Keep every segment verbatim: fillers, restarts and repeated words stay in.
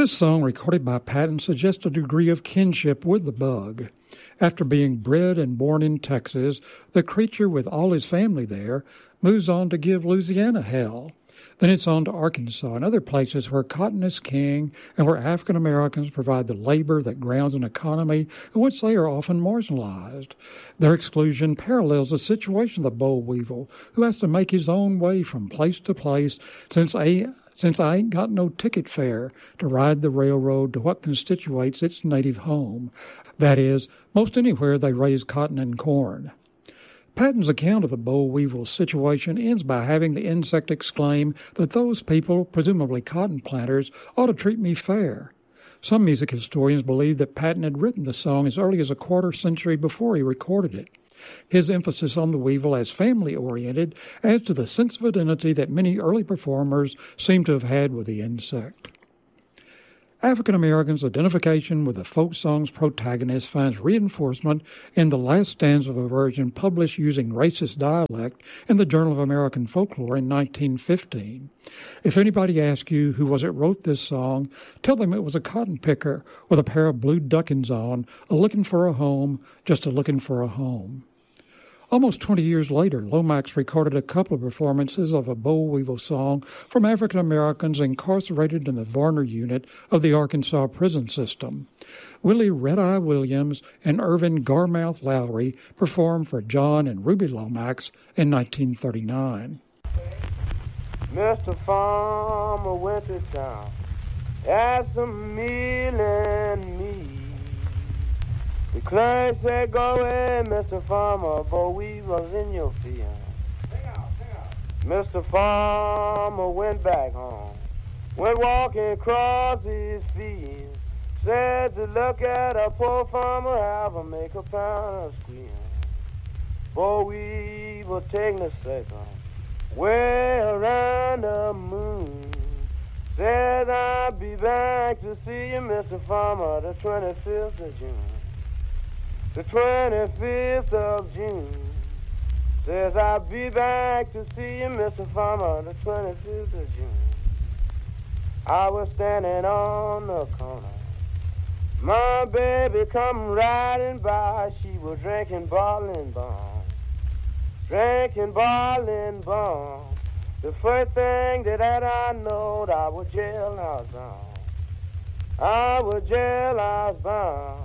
This song, recorded by Patton, suggests a degree of kinship with the bug. After being bred and born in Texas, the creature, with all his family there, moves on to give Louisiana hell. Then it's on to Arkansas and other places where cotton is king and where African Americans provide the labor that grounds an economy in which they are often marginalized. Their exclusion parallels the situation of the boll weevil, who has to make his own way from place to place since a since I ain't got no ticket fare to ride the railroad to what constitutes its native home. That is, most anywhere they raise cotton and corn. Patton's account of the boll weevil's situation ends by having the insect exclaim that those people, presumably cotton planters, ought to treat me fair. Some music historians believe that Patton had written the song as early as a quarter century before he recorded it. His emphasis on the weevil as family-oriented adds to the sense of identity that many early performers seem to have had with the insect. African Americans' identification with the folk song's protagonist finds reinforcement in the last stanza of a version published using racist dialect in the Journal of American Folklore in nineteen fifteen. If anybody asks you who was it wrote this song, tell them it was a cotton picker with a pair of blue duckins on, a-looking for a home, just a-looking for a home. Almost twenty years later, Lomax recorded a couple of performances of a boll weevil song from African Americans incarcerated in the Varner unit of the Arkansas prison system. Willie Red Eye Williams and Irvin Garmouth Lowry performed for John and Ruby Lomax in nineteen thirty-nine. Mister Farmer went to town, had some meal and meat. The clerk said, go away, Mister Farmer, boll weevil's in your field. Sing out, sing out. Mister Farmer went back home, went walking across his field, said to look at a poor farmer, have a make a pound of squeal. Boll weevil taking a second, way around the moon, said I'll be back to see you, Mister Farmer, the twenty-fifth of June. The twenty-fifth of June, says I'll be back to see you, Mister Farmer, the twenty-fifth of June. I was standing on the corner, my baby come riding by, she was drinking bottling bomb, drinking bottling bomb. The first thing that I knowed, I was jailhouse bound, I was jailhouse bound.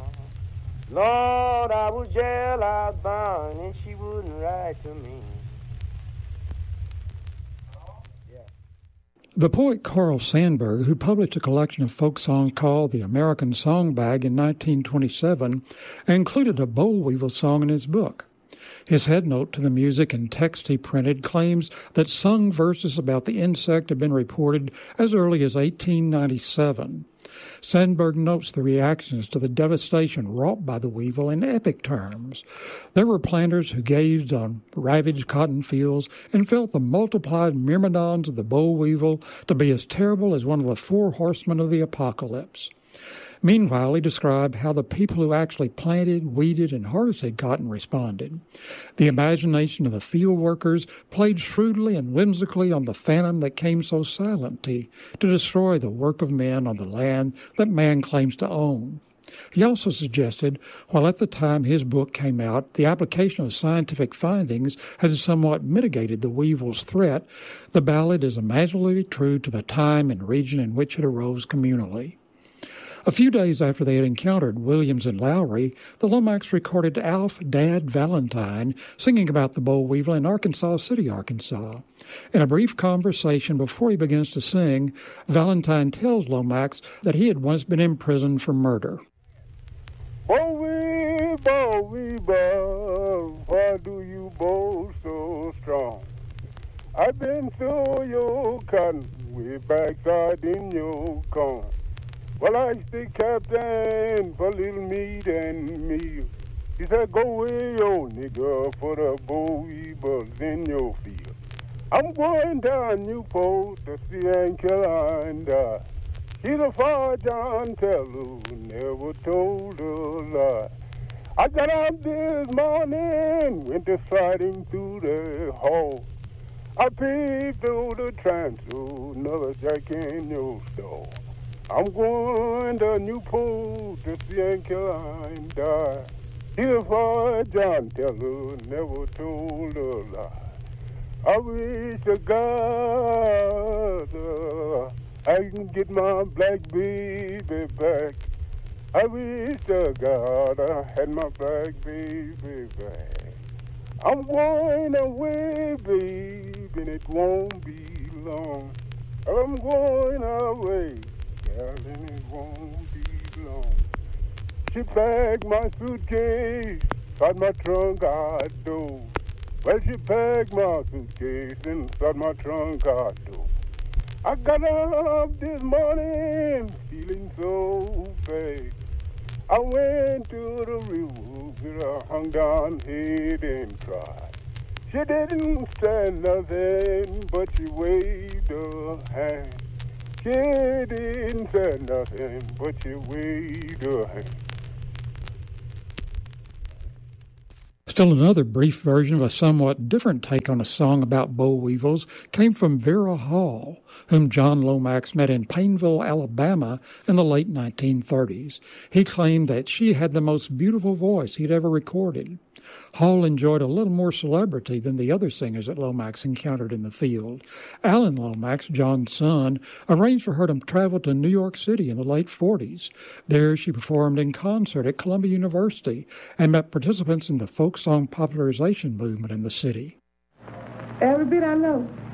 Lord, I was jailhouse bound, and she wouldn't write to me. The poet Carl Sandburg, who published a collection of folk songs called The American Song Bag in nineteen twenty-seven, included a boll weevil song in his book. His headnote to the music and text he printed claims that sung verses about the insect have been reported as early as eighteen ninety-seven. Sandburg notes the reactions to the devastation wrought by the weevil in epic terms. There were planters who gazed on ravaged cotton fields and felt the multiplied myrmidons of the boll weevil to be as terrible as one of the four horsemen of the apocalypse. Meanwhile, he described how the people who actually planted, weeded, and harvested cotton responded. The imagination of the field workers played shrewdly and whimsically on the phantom that came so silently to destroy the work of men on the land that man claims to own. He also suggested, while at the time his book came out, the application of scientific findings had somewhat mitigated the weevil's threat, the ballad is imaginatively true to the time and region in which it arose communally. A few days after they had encountered Williams and Lowry, the Lomax recorded Alf Dad Valentine singing about the boll weevil in Arkansas City, Arkansas. In a brief conversation before he begins to sing, Valentine tells Lomax that he had once been imprisoned for murder. Boll weevil, boll weevil, why do you boll so strong? I've been through your cotton, way backside in your corn. Well, I the captain for little meat and meal. He said, go away, old nigger, for the boll weevils in your field. I'm going down Newport to see Aunt Caroline die. She's a far John Teller, never told a lie. I got up this morning, went to sliding through the hall. I peeped through the transom, another jack in your store. I'm going to Newport to see Aunt Caroline die. Dear father John Teller never told a lie. I wish to God uh, I can get my black baby back. I wish to God I had my black baby back. I'm going away, baby, and it won't be long. I'm going away, girl, and it won't be long. She packed my suitcase, got my trunk out door. Well, she packed my suitcase inside my trunk out door. I got up this morning feeling so bad. I went to the river with a hung down head and cried. She didn't stand nothing, but she waved her hand. She didn't say nothing, but she waved her hand. Still another brief version of a somewhat different take on a song about boll weevils came from Vera Hall, whom John Lomax met in Paineville, Alabama in the late nineteen thirties. He claimed that she had the most beautiful voice he'd ever recorded. Hall enjoyed a little more celebrity than the other singers that Lomax encountered in the field. Alan Lomax, John's son, arranged for her to travel to New York City in the late forties. There she performed in concert at Columbia University and met participants in the folk song popularization movement in the city. Every bit I know.